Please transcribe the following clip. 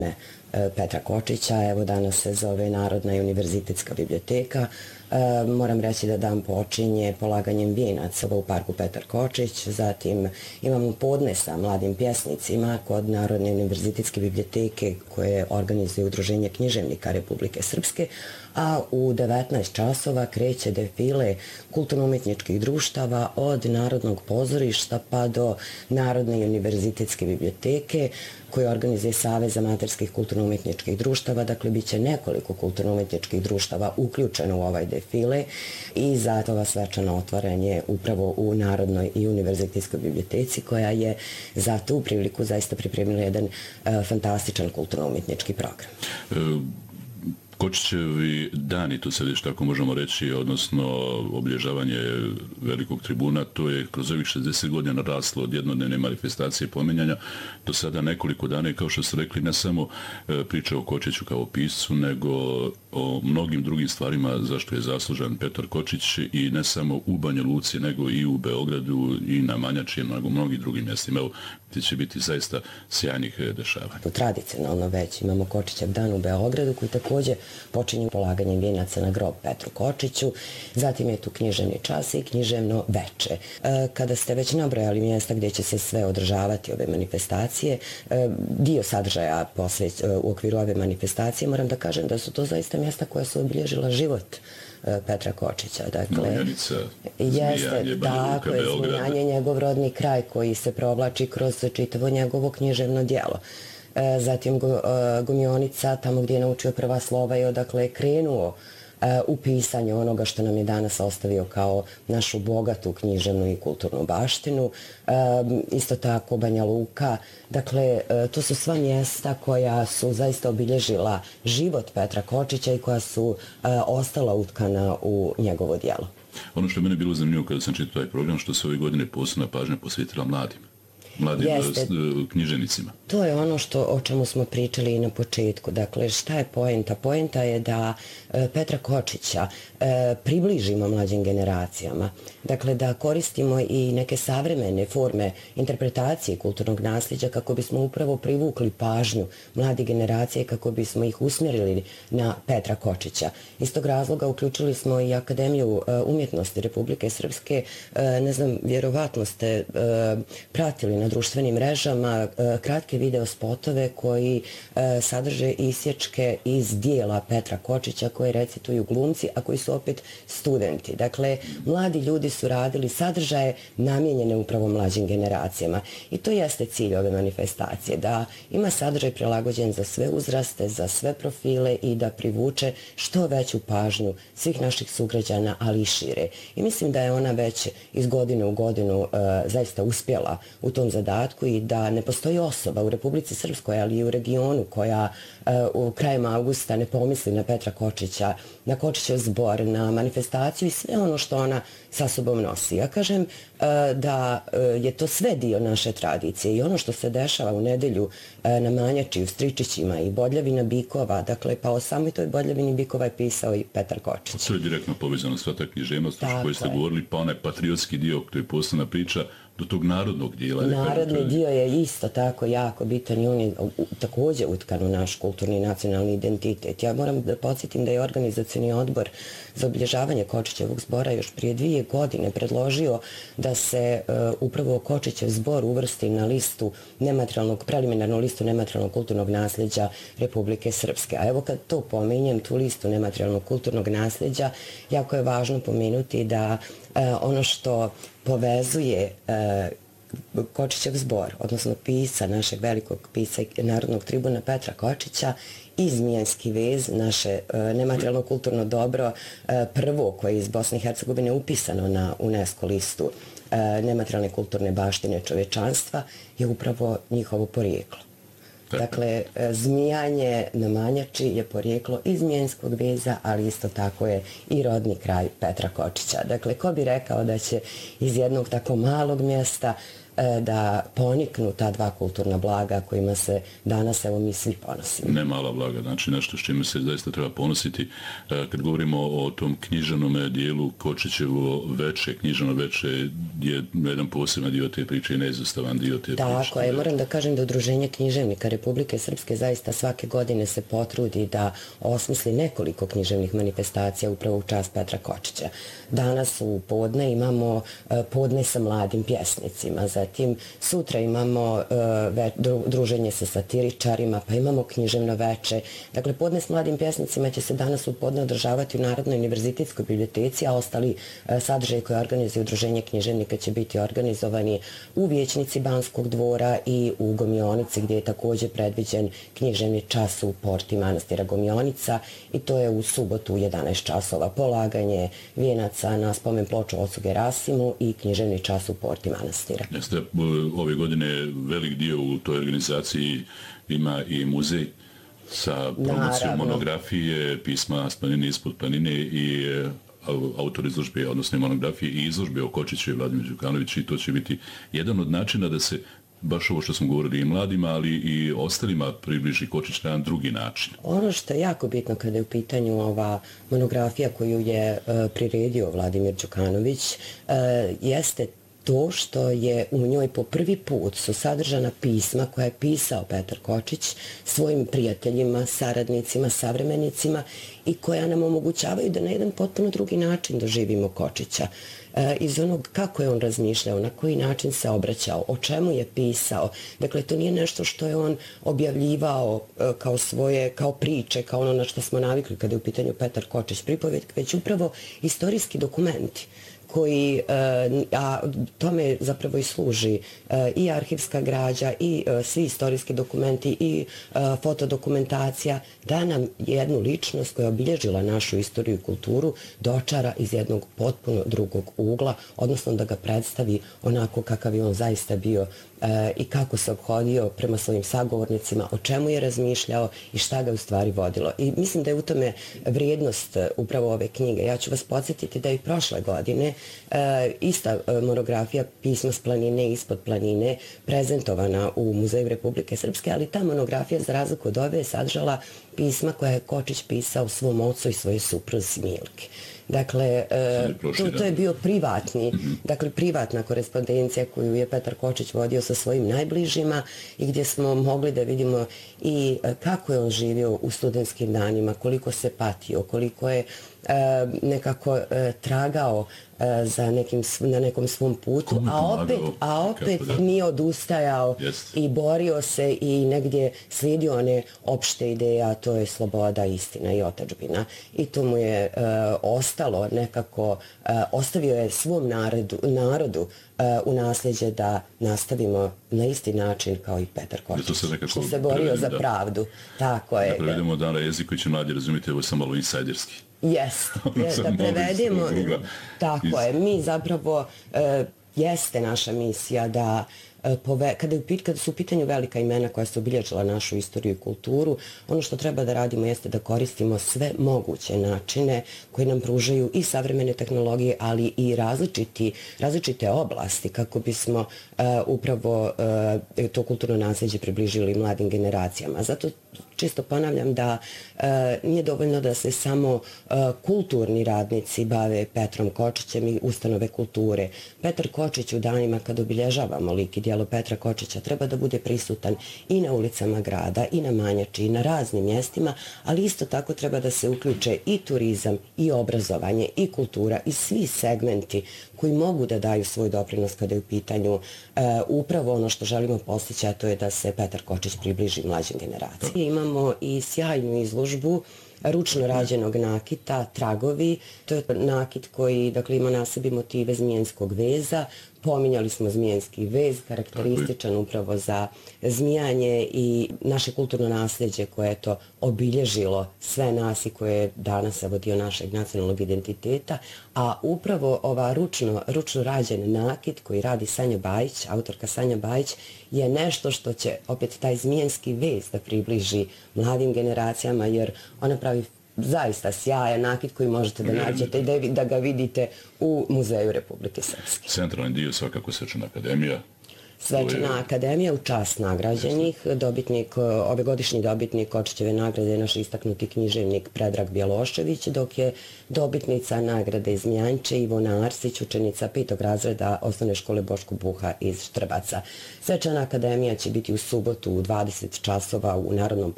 Petra Kočića, evo danas se zove Narodna i univerzitetska biblioteka. Moram reći da dan počinje polaganjem vijenaca u parku Petar Kočić, zatim imamo podne sa mladim pjesnicima kod Narodne univerzitetske biblioteke koje organizuje Udruženje književnika Republike Srpske, a u 19 časova kreće defile kulturno-umjetničkih društava od Narodnog pozorišta pa do Narodne i univerzitetske biblioteke koje organizuje Savez amaterskih kulturno-umjetničkih društava. Dakle, bit će nekoliko kulturno-umjetničkih društava uključeno u ovaj defile i zato ova svečano otvaranje upravo u Narodnoj i univerzitetskoj biblioteci koja je za tu priliku zaista pripremila jedan fantastičan kulturno-umjetnički program. Kočićevi dani, to sad je tako možemo reći, odnosno obilježavanje velikog tribuna, to je kroz ovih 60 godina naraslo od jednodnevne manifestacije pominjanja do sada nekoliko dana i kao što ste rekli, ne samo priča o Kočiću kao piscu, nego o mnogim drugim stvarima zašto je zaslužan Petar Kočić i ne samo u Banja Luci, nego i u Beogradu i na Manjači, nego u mnogim drugim mjestima. Evo, ti će biti zaista sjajnih dešavanja. Tradicionalno već imamo Kočićev dan u Beogradu koji također počinju polaganjem vijenaca na grob Petru Kočiću, zatim je tu književni čas i književno veče. Kada ste već nabrojali mjesta gdje će se sve održavati ove manifestacije, dio sadržaja u okviru ove manifestacije, moram da kažem da su to zaista mjesta koja su obilježila život Petra Kočića. Dakle, jeste, tako je, Zmijanje, njegov rodni kraj koji se provlači kroz čitavo njegovo književno djelo. Zatim Gumionica, tamo gdje je naučio prva slova i odakle je krenuo u pisanju onoga što nam je danas ostavio kao našu bogatu književnu i kulturnu baštinu. Isto tako Banja Luka. Dakle, to su sva mjesta koja su zaista obilježila život Petra Kočića i koja su ostala utkana u njegovo djelo. Ono što je mene bilo zanimljivo kada sam čitao taj program, što se ove godine posebna pažnja posvetila mladim književnicima. To je ono o čemu smo pričali i na početku. Dakle, šta je poenta? Poenta je da Petra Kočića približimo mlađim generacijama. Dakle, da koristimo i neke savremene forme interpretacije kulturnog nasljeđa kako bismo upravo privukli pažnju mladih generacije, kako bismo ih usmjerili na Petra Kočića. Iz tog razloga uključili smo i Akademiju umjetnosti Republike Srpske. Ne znam, vjerovatno ste pratili na društvenim mrežama kratke video spotove koji sadrže isječke iz dijela Petra Kočića koje recituju glumci, a koji su opet studenti. Dakle, mladi ljudi su radili sadržaje namijenjene upravo mlađim generacijama. I to jeste cilj ove manifestacije, da ima sadržaj prilagođen za sve uzraste, za sve profile i da privuče što veću pažnju svih naših sugrađana, ali i šire. I mislim da je ona već iz godine u godinu zaista uspjela u tom zadatku i da ne postoji osoba u Republici Srpskoj, ali i u regionu koja u krajem augusta ne pomisli na Petra Kočića, na Kočićev zbor, na manifestaciju i sve ono što ona sa sobom nosi. Ja kažem da je to sve dio naše tradicije i ono što se dešava u nedelju na Manjači, u Stričićima i Bodljavina bikova, dakle pa o samoj toj Bodljavini bikova je pisao i Petar Kočić. Sve je direktno povezano sva ta književnost koju ste govorili, pa onaj patriotski dio, to je posebna priča, do tog narodnog dijela. Narodni dio je isto tako jako bitan i on je također utkan u naš kulturni i nacionalni identitet. Ja moram da podsjetim da je organizacioni odbor za obilježavanje Kočićevog zbora još prije 2 godine predložio da se upravo Kočićev zbor uvrsti na listu preliminarnu listu nematerijalnog kulturnog nasljeđa Republike Srpske. A evo kad to pominjem, tu listu nematerijalnog kulturnog nasljeđa, jako je važno pomenuti da ono što povezuje Kočićev zbor, odnosno pisa, našeg velikog pisa i narodnog tribuna Petra Kočića i Zmijanski vez, naše nematerijalno kulturno dobro, prvo koje je iz Bosne i Hercegovine upisano na UNESCO listu nematerijalne kulturne baštine čovječanstva, je upravo njihovo porijeklo. Dakle, Zmijanje na Manjači je porijeklo iz Zmijanskog veza, ali isto tako je i rodni kraj Petra Kočića. Dakle, ko bi rekao da će iz jednog tako malog mjesta da poniknu ta dva kulturna blaga kojima se danas evo mi svi ponosimo. Ne mala blaga, znači nešto s čime se zaista treba ponositi. Kad govorimo o tom književnom dijelu, Kočićevo veče, književno veče je jedan poseban dio te priče i neizostavan dio te priče. Tako je, moram da kažem da Udruženje književnika Republike Srpske zaista svake godine se potrudi da osmisli nekoliko književnih manifestacija upravo u čast Petra Kočića. Danas u podne imamo podne sa mladim pjesnicima, zatim sutra imamo druženje sa satiričarima, pa imamo književno veče. Dakle, podne s mladim pjesnicima će se danas u podne održavati u Narodnoj univerzitetskoj biblioteci, a ostali sadržaji koje organizuje Udruženje književnika će biti organizovani u Vijećnici Banskog dvora i u Gomionici, gdje je također predviđen književni čas u porti manastira Gomionica, i to je u subotu u 11 časova. Polaganje vijenaca na spomen ploču ocu Gerasimu i književni čas u porti manastira. Jeste, ove godine velik dio u toj organizaciji ima i muzej sa promocijom monografije, pisma s planine ispod planine i autor izložbe, odnosno monografije i izložbe o Kočiću i Vladimir Đukanović, i to će biti jedan od načina da se baš ovo što smo govorili i mladima, ali i ostalima približi Kočić na jedan drugi način. Ono što je jako bitno kada je u pitanju ova monografija koju je priredio Vladimir Đukanović jeste to što je u njoj po prvi put su sadržana pisma koja je pisao Petar Kočić svojim prijateljima, saradnicima, savremenicima i koja nam omogućavaju da na jedan potpuno drugi način doživimo Kočića. Iz onog kako je on razmišljao, na koji način se obraćao, o čemu je pisao. Dakle, to nije nešto što je on objavljivao kao svoje, kao priče, kao ono na što smo navikli kada je u pitanju Petar Kočić pripovedka, već upravo istorijski dokumenti koji, a tome zapravo i služi i arhivska građa i svi istorijski dokumenti i fotodokumentacija, da nam jednu ličnost koja je obilježila našu istoriju i kulturu dočara iz jednog potpuno drugog ugla, odnosno da ga predstavi onako kakav je on zaista bio i kako se obhodio prema svojim sagovornicima, o čemu je razmišljao i šta ga u stvari vodilo. I mislim da je u tome vrijednost upravo ove knjige. Ja ću vas podsjetiti da je i prošle godine ista monografija Pisma s planine i ispod planine prezentovana u Muzeju Republike Srpske, ali ta monografija za razliku od ove je sadržala pisma koja je Kočić pisao svom ocu i svojoj supruzi Milki. Dakle, to je bio privatna korespondencija koju je Petar Kočić vodio sa svojim najbližima i gdje smo mogli da vidimo i kako je on živio u studentskim danima, koliko se patio, koliko je nekako tragao na nekom svom putu, a opet nije odustajao i borio se i negdje slijedio one opšte ideje, a to je sloboda, istina i otadžbina. I to mu je ostalo nekako, ostavio je svom narodu u nasljeđe da nastavimo na isti način kao i Petar Kočić, što se borio za pravdu. Tako je. Da prevedemo na jezik koji će mladi razumjeti, ovo je samo malo insajderski. Da prevedemo, tako je, mi zapravo jeste naša misija da kada su u pitanju velika imena koja su obilježila našu istoriju i kulturu, ono što treba da radimo jeste da koristimo sve moguće načine koje nam pružaju i savremene tehnologije, ali i različite oblasti kako bismo upravo to kulturno nasljeđe približili mladim generacijama. Zato čisto ponavljam da nije dovoljno da se samo kulturni radnici bave Petrom Kočićem i ustanove kulture. Petar Kočić u danima kad obilježavamo lik i djelo Petra Kočića treba da bude prisutan i na ulicama grada, i na Manjači, i na raznim mjestima, ali isto tako treba da se uključe i turizam, i obrazovanje, i kultura, i svi segmenti koji mogu da daju svoj doprinos kada je u pitanju upravo ono što želimo postići, a to je da se Petar Kočić približi mlađim generacijama. Imamo i sjajnu izložbu ručno rađenog nakita, Tragovi. To je nakit koji ima na sebi motive zmijenskog veza. Pominjali smo zmijenski vez, karakterističan upravo za zmijanje i naše kulturno nasljeđe koje je to obilježilo sve nas i koje je danas dio našeg nacionalnog identiteta. A upravo ova ručno rađen nakit koji radi Sanja Bajić, autorka Sanja Bajić, je nešto što će opet taj zmijenski vez da približi mladim generacijama, jer ona pravi zaista sjajan nakit koji možete da nađete i da ga vidite u Muzeju Republike Srpske. Centralni dio svakako Svečana akademija. Svečana akademija u čast nagrađenih, ovogodišnji dobitnik Kočićeve nagrade je naš istaknuti književnik Predrag Bjelošević, dok je dobitnica nagrade iz Mjanjče Ivona Arsić, učenica 5. razreda osnovne škole Boško Buha iz Štrbaca. Svečana akademija će biti u subotu u 20 časova u Narodnom